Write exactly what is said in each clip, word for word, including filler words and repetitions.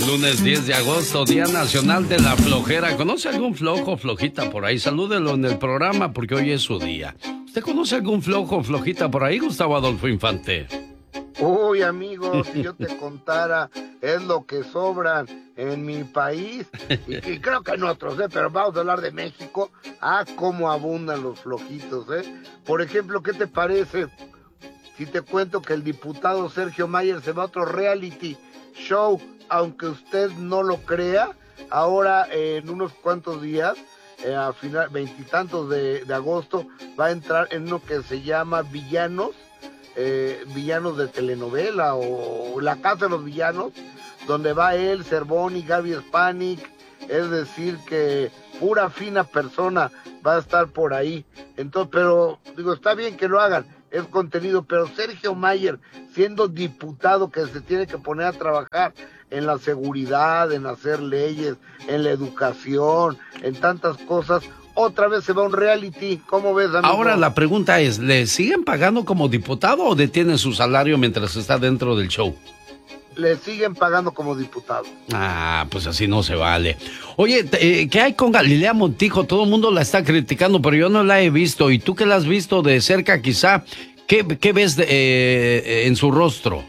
Lunes diez de agosto, Día Nacional de la Flojera. ¿Conoce algún flojo o flojita por ahí? Salúdelo en el programa porque hoy es su día. ¿Usted conoce algún flojo o flojita por ahí, Gustavo Adolfo Infante? Uy, amigo, si yo te contara, es lo que sobran en mi país, y, y creo que en otros, ¿eh? Pero vamos a hablar de México. Ah, cómo abundan los flojitos, ¿eh? Por ejemplo, ¿qué te parece si te cuento que el diputado Sergio Mayer se va a otro reality show? Aunque usted no lo crea, ahora eh, en unos cuantos días, eh, a final, veintitantos de, de agosto, va a entrar en uno que se llama Villanos, eh, Villanos de telenovela o La Casa de los Villanos, donde va él, Cervón y Gaby Spanik, es decir que pura fina persona va a estar por ahí. Entonces, pero digo, está bien que lo hagan, es contenido, pero Sergio Mayer, siendo diputado que se tiene que poner a trabajar en la seguridad, en hacer leyes, en la educación, en tantas cosas, otra vez se va a un reality. ¿Cómo ves, amigo? Ahora la pregunta es, ¿le siguen pagando como diputado o detiene su salario mientras está dentro del show? Le siguen pagando como diputado. Ah, pues así no se vale. Oye, eh, ¿qué hay con Galilea Montijo? Todo el mundo la está criticando, pero yo no la he visto. ¿Y tú que la has visto de cerca quizá? ¿Qué, qué ves de, eh, en su rostro?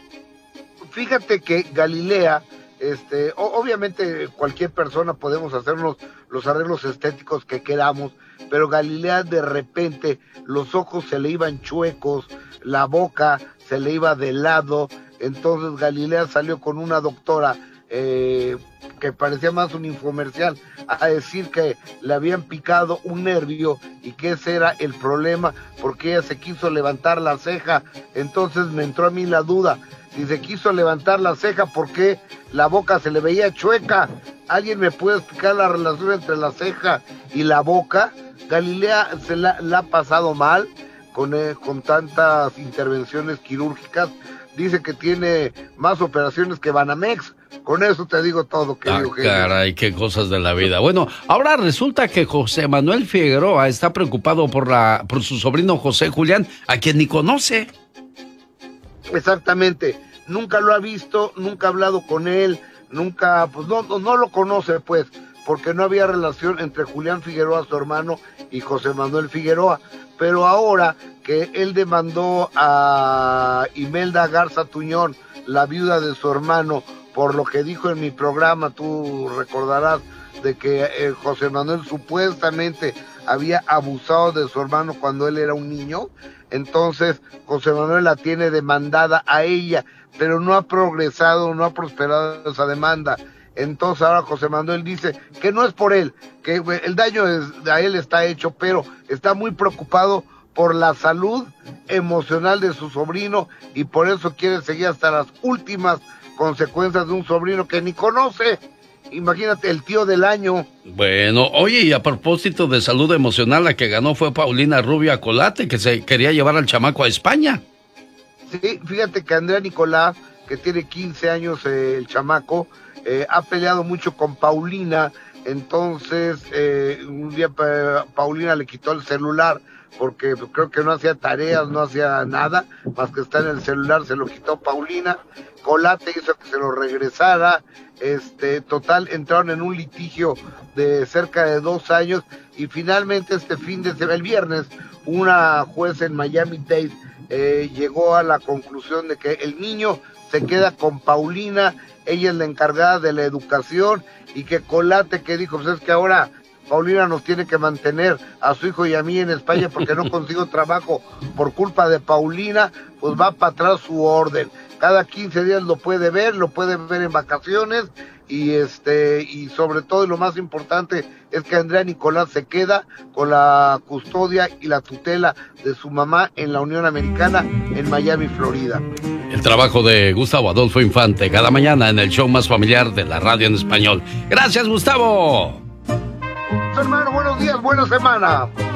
Fíjate que Galilea, este, obviamente cualquier persona podemos hacernos los arreglos estéticos que queramos, pero Galilea de repente los ojos se le iban chuecos, la boca se le iba de lado. Entonces Galilea salió con una doctora eh, que parecía más un infomercial a decir que le habían picado un nervio y que ese era el problema porque ella se quiso levantar la ceja. Entonces me entró a mí la duda, si se quiso levantar la ceja, ¿por qué la boca se le veía chueca? ¿Alguien me puede explicar la relación entre la ceja y la boca? Galilea se la, la ha pasado mal con, eh, con tantas intervenciones quirúrgicas. Dice que tiene más operaciones que Banamex. Con eso te digo todo, querido. Ah, caray, qué cosas de la vida. Bueno, ahora resulta que José Manuel Figueroa está preocupado por la por su sobrino José Julián, a quien ni conoce. Exactamente. Nunca lo ha visto, nunca ha hablado con él, nunca, pues no, no, no lo conoce, pues, porque no había relación entre Julián Figueroa, su hermano, y José Manuel Figueroa. Pero ahora que él demandó a Imelda Garza Tuñón, la viuda de su hermano, por lo que dijo en mi programa, tú recordarás, de que eh, José Manuel supuestamente había abusado de su hermano cuando él era un niño. Entonces José Manuel la tiene demandada a ella, pero no ha progresado, no ha prosperado esa demanda. Entonces ahora José Manuel dice que no es por él, que el daño es, a él está hecho, pero está muy preocupado por la salud emocional de su sobrino y por eso quiere seguir hasta las últimas consecuencias de un sobrino que ni conoce. Imagínate, el tío del año. Bueno, oye, y a propósito de salud emocional, la que ganó fue Paulina Rubio Acolate, que se quería llevar al chamaco a España. Sí, fíjate que Andrea Nicolás, que tiene quince años eh, el chamaco, eh, ha peleado mucho con Paulina. Entonces eh, un día pa Paulina le quitó el celular porque creo que no hacía tareas, no hacía nada, más que estar en el celular, se lo quitó Paulina. Colate hizo que se lo regresara. Este, total, entraron en un litigio de cerca de dos años y finalmente este fin de semana, el viernes, una juez en Miami-Dade eh, llegó a la conclusión de que el niño se queda con Paulina, ella es la encargada de la educación, y que Colate, que dijo, pues es que ahora Paulina nos tiene que mantener a su hijo y a mí en España porque no consigo trabajo por culpa de Paulina, pues va para atrás su orden. Cada quince días lo puede ver, lo puede ver en vacaciones, y este y sobre todo, y lo más importante, es que Andrea Nicolás se queda con la custodia y la tutela de su mamá en la Unión Americana en Miami, Florida. El trabajo de Gustavo Adolfo Infante, cada mañana en el show más familiar de la radio en español. Gracias, Gustavo. Hermano, buenos días, buena semana.